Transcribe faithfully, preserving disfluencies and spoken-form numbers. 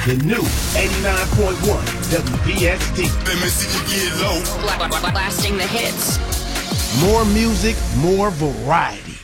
The new eighty-nine point one W B S T. Let me see you get low. Blasting the hits. More music, more variety.